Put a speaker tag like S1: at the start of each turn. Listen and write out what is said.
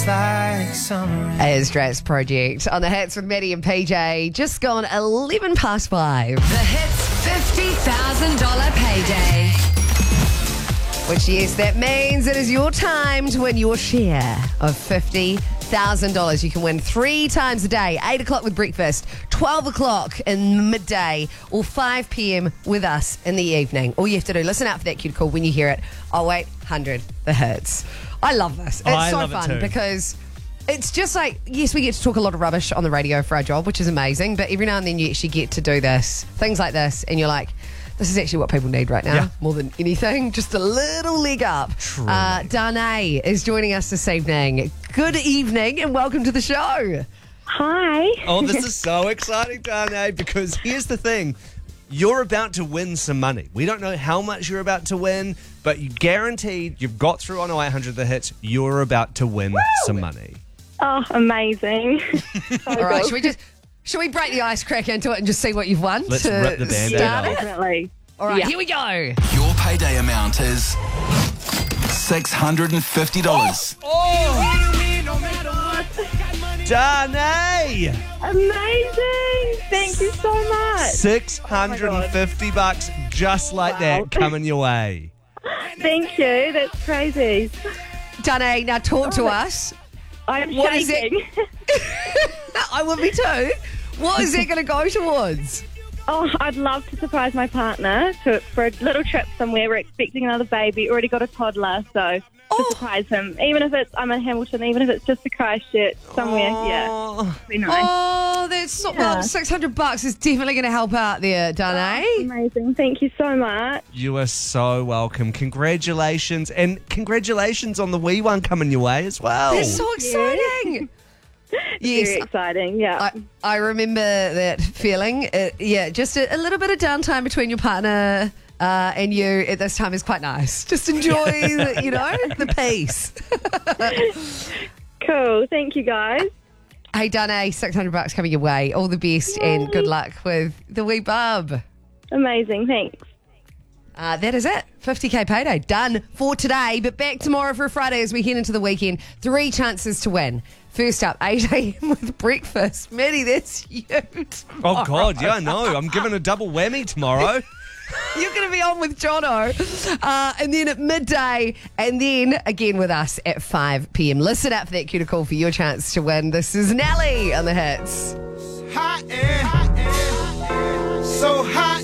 S1: like summer.
S2: Astrax Project on the hits with Maddie and PJ. Just gone 11 past 5.
S3: The Hits $50,000 payday.
S2: Which, yes, that means it is your time to win your share of $50,000. You can win 3 times a day, 8 o'clock with breakfast, 12 o'clock in midday, or 5 p.m. with us in the evening. All you have to do, listen out for that cue call when you hear it. 0800 The Hits. I love this. It's so fun because it's just like, yes, we get to talk a lot of rubbish on the radio for our job, which is amazing, but every now and then you actually get to do this, things like this, and you're like, this is actually what people need right now, more than anything. Just a little leg up. Danae is joining us this evening. Good evening and welcome to the show.
S4: Hi.
S5: Oh, this is so exciting, Danae, because here's the thing. You're about to win some money. We don't know how much you're about to win, but you guaranteed you've got through on 0800 The Hits. You're about to win some money.
S4: Oh, amazing.
S2: All right, should we break the ice, crack into it and just see what you've won?
S5: Let's rip the Band-Aid off.
S4: Definitely.
S2: All right, here we go.
S1: Your payday amount is $650.
S5: Danae!
S4: Amazing. Thank you so much.
S5: $650 just like that coming your way.
S4: Thank you. That's crazy.
S2: Danae, now talk to us.
S4: I'm
S2: What is
S4: shaking.
S2: I would be too. What is it going to go towards?
S4: Oh, I'd love to surprise my partner for a little trip somewhere. We're expecting another baby. Already got a toddler, so to surprise him. Even if I'm in Hamilton, even if it's just a Christchurch somewhere, it'd be nice.
S2: Oh, that's so well, $600 is definitely going to help out there, Danae.
S4: Amazing. Thank you so much.
S5: You are so welcome. Congratulations. And congratulations on the wee one coming your way as well.
S2: That's so exciting. Yes,
S4: Very exciting, yeah.
S2: I remember that feeling. Just a little bit of downtime between your partner and you at this time is quite nice. Just enjoy, the peace.
S4: Cool. Thank you, guys.
S2: Hey, Danae, $600 coming your way. All the best and good luck with the wee bub.
S4: Amazing. Thanks.
S2: That is it. 50k payday done for today, but back tomorrow for a Friday as we head into the weekend. 3 chances to win. First up, 8 a.m. with breakfast. Maddie, that's you tomorrow.
S5: Oh, God, yeah, I know. I'm giving a double whammy tomorrow.
S2: You're going to be on with Jono. And then at midday, and then again with us at 5 p.m. Listen up for that cue to call for your chance to win. This is Nelly on the Hits.
S1: Hot air, so hot.